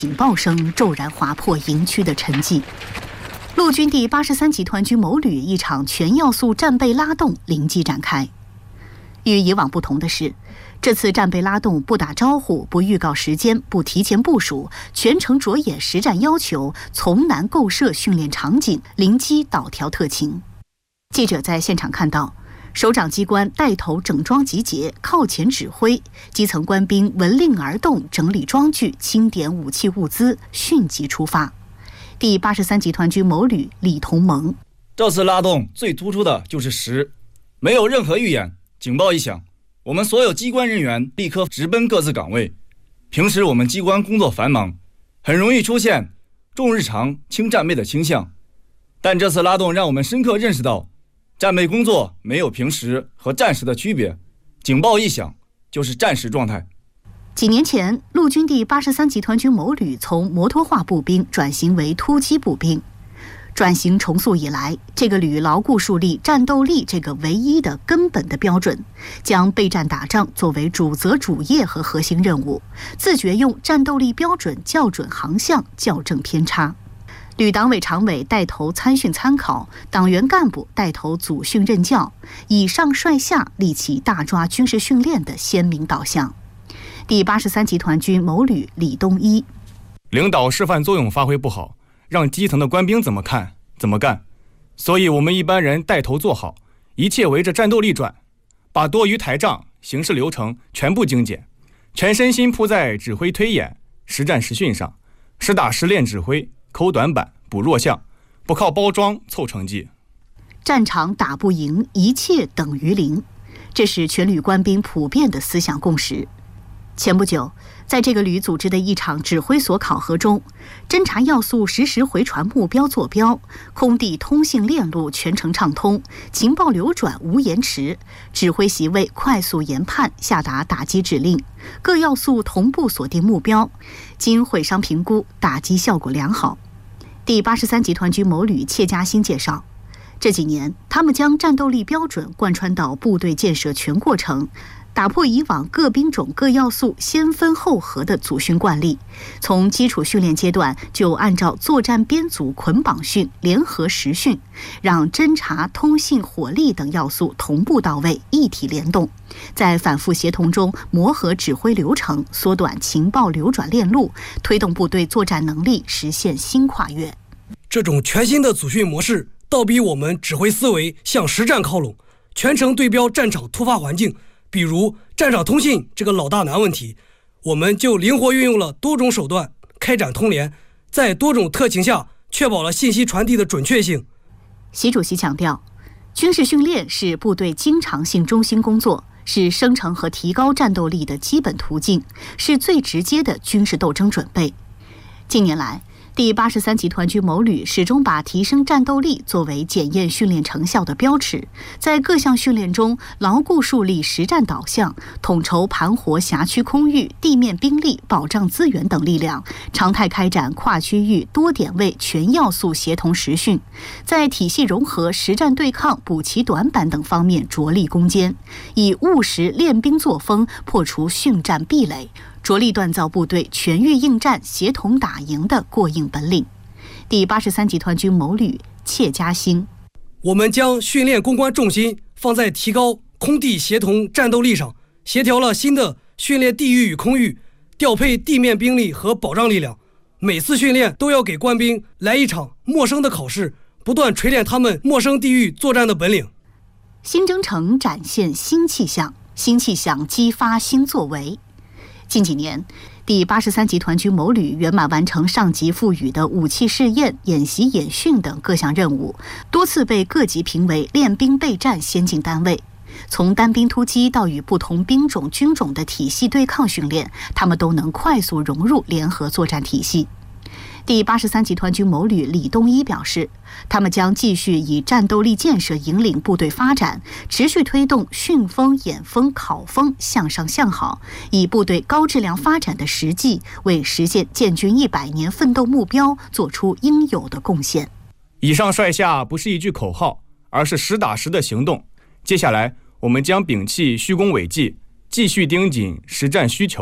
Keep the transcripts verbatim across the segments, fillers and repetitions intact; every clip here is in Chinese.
警报声骤然划破营区的沉寂。陆军第八十三集团军某旅一场全要素战备拉动临机展开。与以往不同的是，这次战备拉动不打招呼、不预告时间、不提前部署，全程着眼实战要求，从难构设训练场景，临机导调特情。记者在现场看到，首长机关带头整装集结，靠前指挥，基层官兵闻令而动，整理装具，清点武器物资，迅即出发。第八十三集团军某旅李同盟： 这次拉动最突出的就是实，没有任何预演，警报一响，我们所有机关人员立刻直奔各自岗位。平时我们机关工作繁忙，很容易出现重日常轻战备的倾向，但这次拉动让我们深刻认识到，战备工作没有平时和战时的区别，警报一响就是战时状态。 几年前，陆军第八十三集团军某旅从摩托化步兵转型为突击步兵。转型重塑以来，这个旅牢固树立战斗力这个唯一的根本的标准，将备战打仗作为主责主业和核心任务，自觉用战斗力标准校准航向，校正偏差。旅党委常委带头参训参考，党员干部带头组训任教，以上率下立起大抓军事训练的鲜明导向。第八十三集团军某旅李东一： 领导示范作用发挥不好，让基层的官兵怎么看怎么干，所以我们一般人带头做好，一切围着战斗力转，把多余台账、行事流程全部精简，全身心扑在指挥推演、实战实训上，实打实练指挥，抠短板，补弱项，不靠包装凑成绩。 战场打不赢，一切等于零，这是全旅官兵普遍的思想共识。前不久，在这个旅组织的一场指挥所考核中，侦察要素实时回传目标坐标，空地通信链路全程畅通，情报流转无延迟，指挥席位快速研判下达打击指令，各要素同步锁定目标，经会商评估，打击效果良好。第八十三集团军某旅切嘉欣介绍，这几年他们将战斗力标准贯穿到部队建设全过程，打破以往各兵种各要素先分后合的组训惯例，从基础训练阶段就按照作战编组捆绑训、联合实训，让侦察、通信、火力等要素同步到位，一体联动，在反复协同中磨合指挥流程，缩短情报流转链路，推动部队作战能力实现新跨越。 这种全新的组训模式倒逼我们指挥思维向实战靠拢，全程对标战场突发环境。比如战场通信这个老大难问题，我们就灵活运用了多种手段开展通联，在多种特情下确保了信息传递的准确性。 习主席强调，军事训练是部队经常性中心工作，是生成和提高战斗力的基本途径，是最直接的军事斗争准备。近年来，第八十三集团军某旅始终把提升战斗力作为检验训练成效的标尺，在各项训练中牢固树立实战导向，统筹盘活辖区空域、地面兵力、保障资源等力量，常态开展跨区域、多点位、全要素协同实训，在体系融合、实战对抗、补齐短板等方面着力攻坚，以务实练兵作风破除训战壁垒，着力锻造部队全域应战、协同打赢的过硬本领。第八十三集团军某旅切嘉欣： 我们将训练攻关重心放在提高空地协同战斗力上，协调了新的训练地域与空域，调配地面兵力和保障力量。每次训练都要给官兵来一场陌生的考试，不断锤炼他们陌生地域作战的本领。 新征程展现新气象，新气象激发新作为。近几年，第八十三集团军某旅圆满完成上级赋予的武器试验、演习演训等各项任务，多次被各级评为练兵备战先进单位。从单兵突击到与不同兵种、军种的体系对抗训练，他们都能快速融入联合作战体系。第八十三集团军某旅李东一表示，他们将继续以战斗力建设引领部队发展，持续推动训风、演风、考风向上向好，以部队高质量发展的实际，为实现建军一百年奋斗目标做出应有的贡献。 以上率下不是一句口号，而是实打实的行动。接下来，我们将摒弃虚功伟绩，继续盯紧实战需求，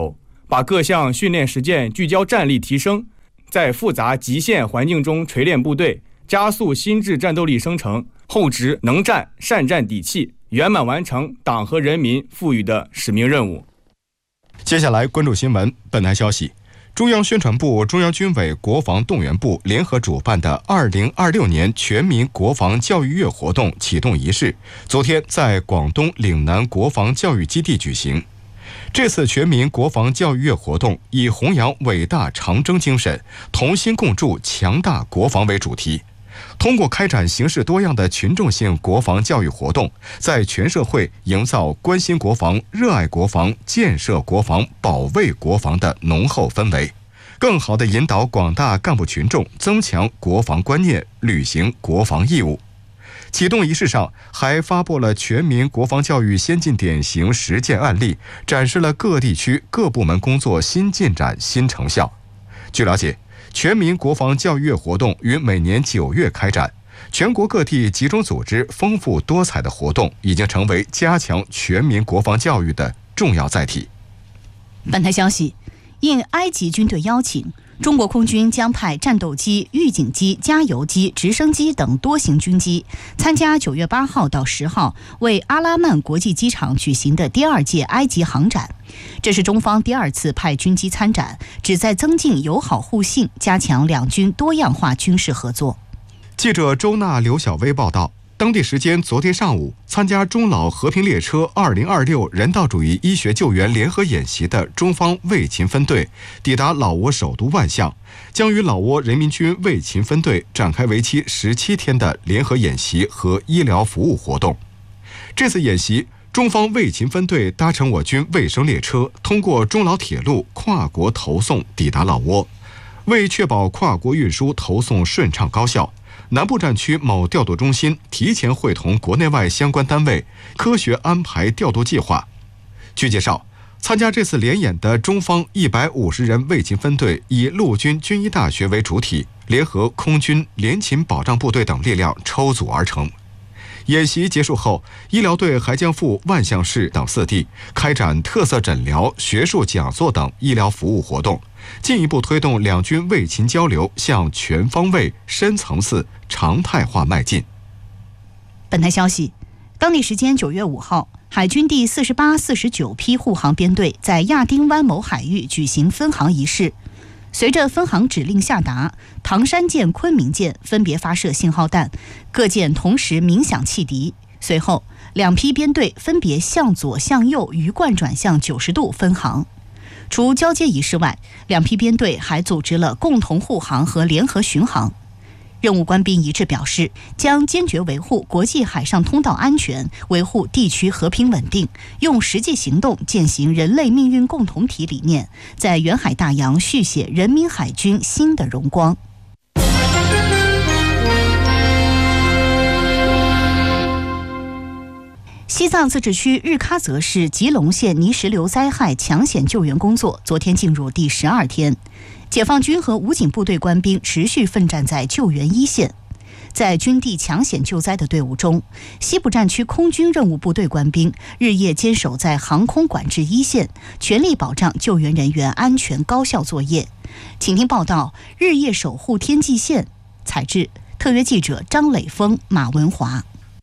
把各项训练实践聚焦战力提升，在复杂极限环境中锤炼部队，加速心智战斗力生成，厚植能战善战底气，圆满完成党和人民赋予的使命任务。 接下来关注新闻。本台消息，中央宣传部、中央军委国防动员部联合主办的二零二六年全民国防教育月活动启动仪式，昨天在广东岭南国防教育基地举行。这次全民国防教育月活动以弘扬伟大长征精神，同心共筑强大国防为主题，通过开展形式多样的群众性国防教育活动，在全社会营造关心国防、热爱国防、建设国防、保卫国防的浓厚氛围，更好地引导广大干部群众增强国防观念，履行国防义务。启动仪式上还发布了全民国防教育先进典型实践案例，展示了各地区各部门工作新进展、新成效。据了解，全民国防教育月活动于每年九月开展，全国各地集中组织丰富多彩的活动，已经成为加强全民国防教育的重要载体。 本台消息，应埃及军队邀请，中国空军将派战斗机、预警机、加油机、直升机等多型军机参加九月八号到十号为阿拉曼国际机场举行的第二届埃及航展。这是中方第二次派军机参展，旨在增进友好互信，加强两军多样化军事合作。 记者周娜、刘晓薇报道。当地时间昨天上午，参加中老和平列车二零二六人道主义医学救援联合演习的中方卫勤分队抵达老挝首都万象，将与老挝人民军卫勤分队展开为期十七天的联合演习和医疗服务活动。这次演习，中方卫勤分队搭乘我军卫生列车，通过中老铁路跨国投送抵达老挝。为确保跨国运输投送顺畅高效，南部战区某调度中心提前会同国内外相关单位，科学安排调度计划。据介绍，参加这次联演的中方一百五十人卫勤分队以陆军军医大学为主体，联合空军、联勤保障部队等力量抽组而成。演习结束后，医疗队还将赴万象市等四地开展特色诊疗、学术讲座等医疗服务活动，进一步推动两军卫勤交流向全方位、深层次、常态化迈进。 本台消息，当地时间九月五号，海军第四十八、四十九批护航编队在亚丁湾某海域举行分航仪式。随着分航指令下达，唐山舰、昆明舰分别发射信号弹，各舰同时鸣响汽笛。随后，两批编队分别向左、向右鱼贯转向九十度分航。除交接仪式外，两批编队还组织了共同护航和联合巡航。任务官兵一致表示，将坚决维护国际海上通道安全，维护地区和平稳定，用实际行动践行人类命运共同体理念，在远海大洋续写人民海军新的荣光。西藏自治区日喀则市吉隆县泥石流灾害抢险救援工作昨天进入第十二天，解放军和武警部队官兵持续奋战在救援一线。在军地抢险救灾的队伍中，西部战区空军任务部队官兵日夜坚守在航空管制一线，全力保障救援人员安全高效作业。请听报道：日夜守护天际线。采制特约记者张磊峰、马文华。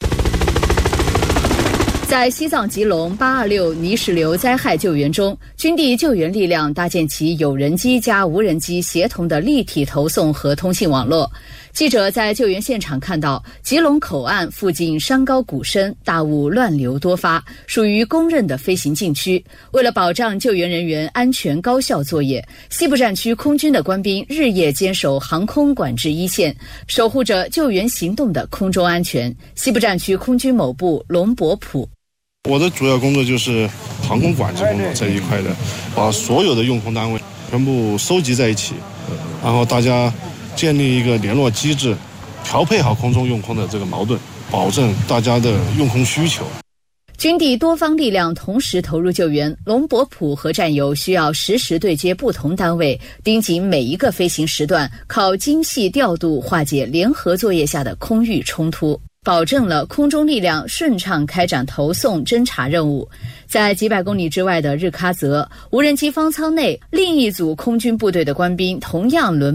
在西藏吉隆八二六泥石流灾害救援中，军地救援力量搭建起有人机加无人机协同的立体投送和通信网络。记者在救援现场看到，吉隆口岸附近山高谷深，大雾乱流多发，属于公认的飞行禁区。为了保障救援人员安全高效作业，西部战区空军的官兵日夜坚守航空管制一线，守护着救援行动的空中安全。西部战区空军某部龙伯普。 我的主要工作就是航空管制工作这一块的，把所有的用空单位全部收集在一起，然后大家建立一个联络机制，调配好空中用空的这个矛盾，保证大家的用空需求。 军地多方力量同时投入救援，龙伯普和战友需要实时对接不同单位，盯紧每一个飞行时段，靠精细调度化解联合作业下的空域冲突。 保证了空中力量顺畅开展投送侦察任务。在几百公里之外的日喀则，无人机方舱内另一组空军部队的官兵同样轮